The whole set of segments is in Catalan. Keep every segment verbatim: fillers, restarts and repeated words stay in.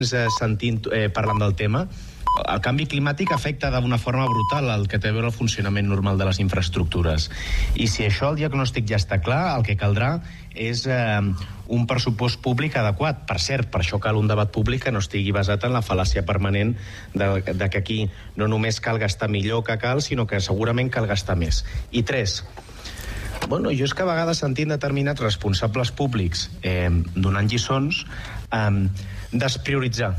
sentint eh, parlant del tema, el canvi climàtic afecta d'una forma brutal el que té a veure el funcionament normal de les infraestructures. I si això, el diagnòstic ja està clar, el que caldrà és eh, un pressupost públic adequat. Per cert, per això cal un debat públic que no estigui basat en la fal·làcia permanent de, de que aquí no només cal gastar millor que cal, sinó que segurament cal gastar més. I tres, bueno, jo és que a vegades sentint determinats responsables públics eh, donant lliçons, eh, desprioritzar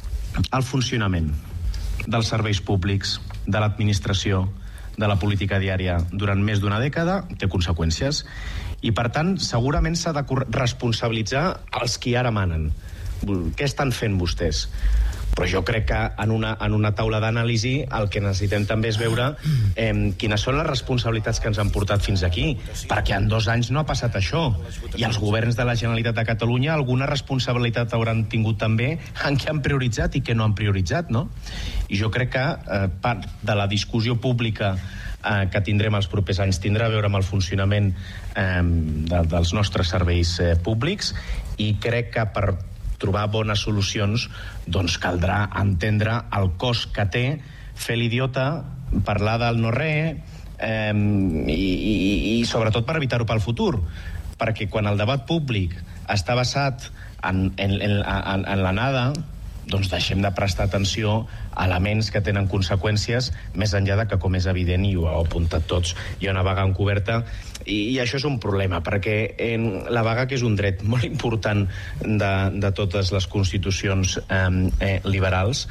el funcionament dels serveis públics, de l'administració, de la política diària durant més d'una dècada, té conseqüències. I, per tant, segurament s'ha de responsabilitzar els qui ara manen. Què estan fent vostès? Però jo crec que en una, en una taula d'anàlisi el que necessitem també és veure eh, quines són les responsabilitats que ens han portat fins aquí, perquè en dos anys no ha passat això, i els governs de la Generalitat de Catalunya alguna responsabilitat hauran tingut també en què han prioritzat i què no han prioritzat, no? I jo crec que eh, part de la discussió pública eh, que tindrem els propers anys tindrà a veure amb el funcionament eh, de, dels nostres serveis eh, públics, i crec que per trobar bones solucions, doncs caldrà entendre el cost que té fer l'idiota, parlar del no-res, eh, i, i, i sobretot per evitar-ho pel futur. Perquè quan el debat públic està basat en, en, en, en, en la nada, doncs deixem de prestar atenció a elements que tenen conseqüències, més enllà de que, com és evident, i ho heu apuntat tots, hi ha una vaga encoberta, i, i això és un problema, perquè en la vaga, que és un dret molt important de, de totes les constitucions eh, eh, liberals,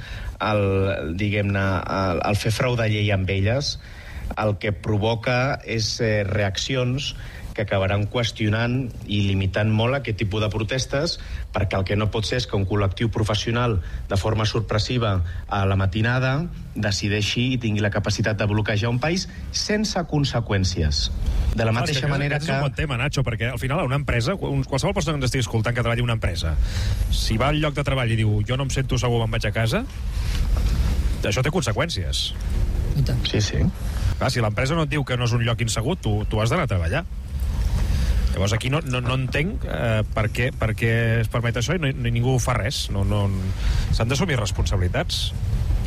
el, diguem-ne, el, el fer frau de llei amb elles, el que provoca és eh, reaccions que acabaran qüestionant i limitant molt aquest tipus de protestes, perquè el que no pot ser és que un col·lectiu professional de forma sorpressiva a la matinada decideixi i tingui la capacitat de bloquejar un país sense conseqüències. De la mateixa que manera que... És un bon tema, Nacho, perquè al final una empresa, qualsevol persona que ens estigui escoltant que treballi en una empresa, si va al lloc de treball i diu jo no em sento segur, me'n vaig a casa, això té conseqüències. Sí, sí. Clar, si l'empresa no et diu que no és un lloc insegur, tu, tu has d'anar a treballar. Llavors aquí no, no, no entenc eh, per, què, per què es permet això i no, ni ningú fa res. No, no, s'han d'assumir responsabilitats.